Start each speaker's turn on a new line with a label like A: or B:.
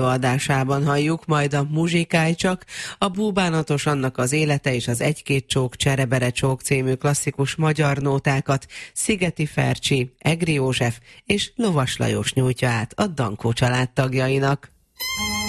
A: adásában halljuk majd a Muzsikálj csak, a Búbánatos Annak az élete és az Egy-két csók, Cserebere csók című klasszikus magyar nótákat Szigeti Fercsi, Egri József és Lovas Lajos nyújtja át a Dankó család tagjainak.